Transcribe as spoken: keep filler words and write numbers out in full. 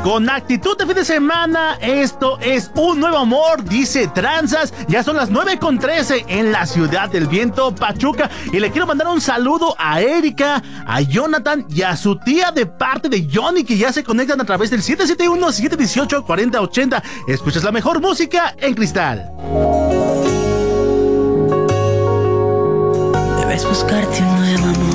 Con actitud de fin de semana, esto es un nuevo amor, dice Tranzas. Ya son las nueve con trece en la ciudad del viento, Pachuca. Y le quiero mandar un saludo a Erika, a Jonathan y a su tía de parte de Johnny, que ya se conectan a través del siete siete uno, siete uno ocho, cuatro cero ocho cero. Escuchas la mejor música en Cristal. Debes buscarte un nuevo amor.